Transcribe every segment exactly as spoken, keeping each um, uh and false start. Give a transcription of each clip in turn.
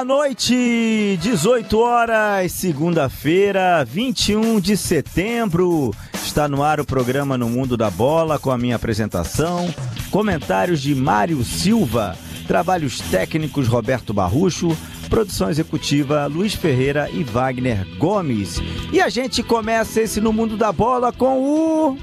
Boa noite, dezoito horas, segunda-feira, vinte e um de setembro. Está no ar o programa No Mundo da Bola com a minha apresentação, comentários de Mário Silva, trabalhos técnicos Roberto Barrucho, produção executiva Luiz Ferreira e Wagner Gomes. E a gente começa esse No Mundo da Bola com o...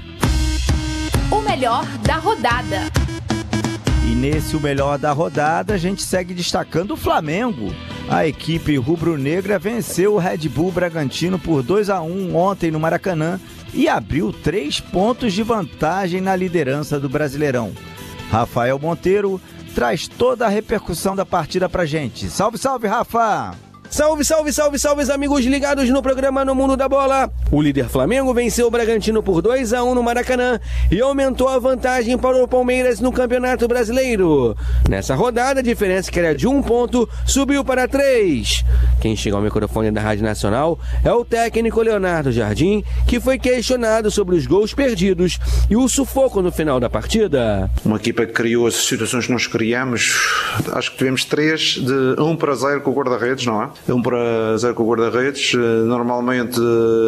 O melhor da rodada. E nesse O Melhor da Rodada, a gente segue destacando o Flamengo. A equipe rubro-negra venceu o Red Bull Bragantino por dois a um ontem no Maracanã e abriu três pontos de vantagem na liderança do Brasileirão. Rafael Monteiro traz toda a repercussão da partida pra gente. Salve, salve, Rafa! Salve, salve, salve, salve, amigos ligados no programa No Mundo da Bola. O líder Flamengo venceu o Bragantino por dois a um no Maracanã e aumentou a vantagem para o Palmeiras no Campeonato Brasileiro. Nessa rodada, a diferença que era de um ponto subiu para três. Quem chega ao microfone da Rádio Nacional é o técnico Leonardo Jardim, que foi questionado sobre os gols perdidos e o sufoco no final da partida. Uma equipa que criou as situações que nós criamos, acho que tivemos três, de um para zero com o guarda-redes, não é? um para zero com o guarda-redes. Normalmente,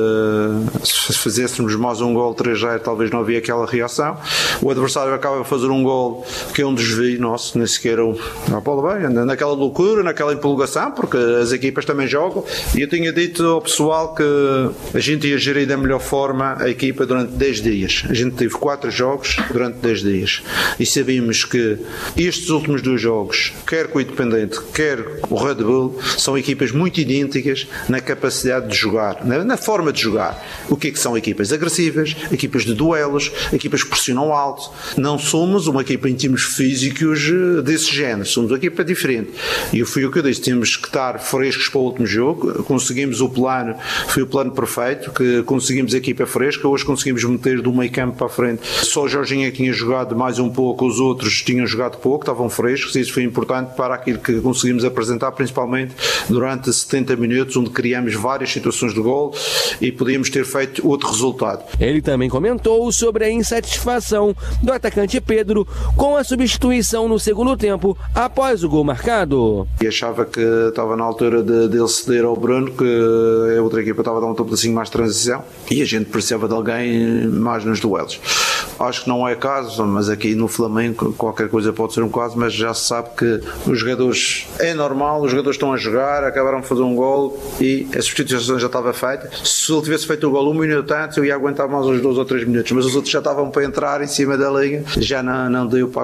se fizéssemos mais um gol três a zero, talvez não havia aquela reação. O adversário acaba a fazer um gol que é um desvio nosso, nem sequer um, a bola bem, naquela loucura, naquela empolgação, porque as equipas também jogam. E eu tinha dito ao pessoal que a gente ia gerir da melhor forma a equipa durante dez dias. A gente teve quatro jogos durante dez dias. E sabíamos que estes últimos dois jogos, quer com o Independente, quer o Red Bull, são equipas muito idênticas na capacidade de jogar, na, na forma de jogar. O que é que são equipas agressivas, equipas de duelos, equipas que pressionam alto. Não somos uma equipa em termos físicos desse género, somos uma equipa diferente. E foi o que eu disse, temos que estar frescos para o último jogo. Conseguimos o plano, foi o plano perfeito, que conseguimos a equipa fresca. Hoje conseguimos meter do meio campo para a frente. Só o Jorginho é que tinha jogado mais um pouco, os outros tinham jogado pouco, estavam frescos, e isso foi importante para aquilo que conseguimos apresentar, principalmente durante setenta minutos, onde criamos várias situações de gol e podíamos ter feito outro resultado. Ele também comentou sobre a insatisfação do atacante Pedro com a substituição no segundo tempo após o gol marcado. E achava que estava na altura de, de ele ceder ao Bruno, que a outra equipa estava a dar um pedacinho mais de transição e a gente precisava de alguém mais nos duelos. Acho que não é caso, mas aqui no Flamengo qualquer coisa pode ser um caso, mas já se sabe que os jogadores, é normal, os jogadores estão a jogar, acabaram de fazer um gol e a substituição já estava feita. Se ele tivesse feito o gol um minuto antes, eu ia aguentar mais uns dois ou três minutos, mas os outros já estavam para entrar em cima da linha, já não, não deu para